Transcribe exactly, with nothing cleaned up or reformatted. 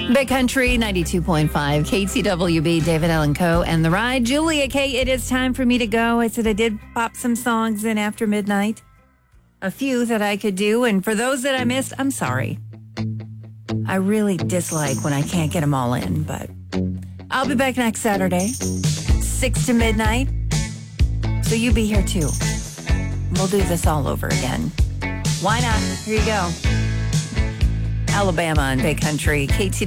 Big Country ninety-two point five, K T W B, David Allen Coe, and The Ride. Julia K, it is time for me to go. I said I did pop some songs in after midnight. A few that I could do, and for those that I missed, I'm sorry. I really dislike when I can't get them all in, but I'll be back next Saturday, six to midnight. So you be here too. We'll do this all over again. Why not? Here you go. Alabama and Big Country, K T